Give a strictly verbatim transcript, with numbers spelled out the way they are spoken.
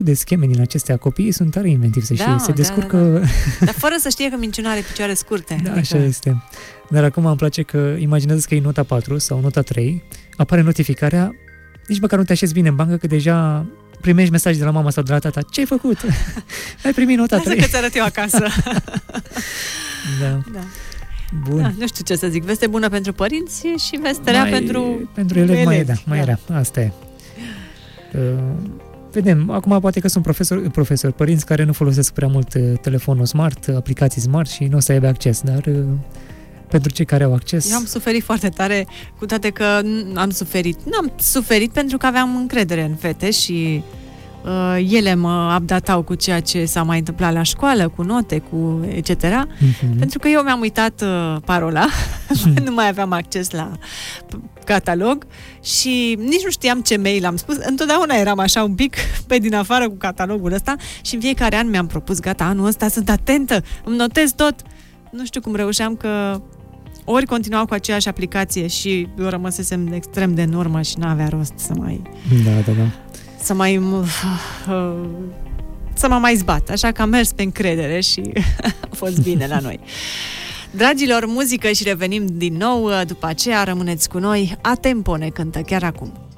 de scheme din acestea. Copiii sunt tare inventivi, să știi, da, se da, descurcă... Da, da. Dar fără să știe că minciuna are picioare scurte. Da, adică... așa este. Dar acum îmi place că imaginează că e nota patru sau nota trei, apare notificarea, nici măcar nu te așezi bine în bancă, că deja primești mesaj de la mama sau de la tata. Ce ai făcut? Ai primit nota Lasă trei. că ți-arăt eu acasă. Da. Da. Bun. Da, nu știu ce să zic. Veste bună pentru părinți și veste rea pentru Pentru elevi. Mai e, da, mai da. era. Asta e. Uh, vedem. Acum poate că sunt profesori, profesori, părinți care nu folosesc prea mult uh, telefonul smart, aplicații smart și nu o să aibă acces, dar uh, pentru cei care au acces... Eu am suferit foarte tare, cu toate că am suferit. N-am suferit pentru că aveam încredere în fete și uh, ele mă updatau cu ceea ce s-a mai întâmplat la școală, cu note, cu et cetera. Mm-hmm. Pentru că eu mi-am uitat uh, parola, nu mai aveam acces la catalog și nici nu știam ce mail am spus. Întotdeauna eram așa un pic pe din afară cu catalogul ăsta și în fiecare an mi-am propus, gata, anul ăsta sunt atentă, îmi notez tot. Nu știu cum reușeam, că ori continuau cu aceeași aplicație și eu rămăsesem extrem de în urmă și n-avea rost să mai... Da, da, da. Să mai... Uh, să mă mai zbat. Așa că am mers pe încredere și a fost bine la noi. Dragilor, muzică și revenim din nou. După aceea rămâneți cu noi. A Tempo ne cântă chiar acum.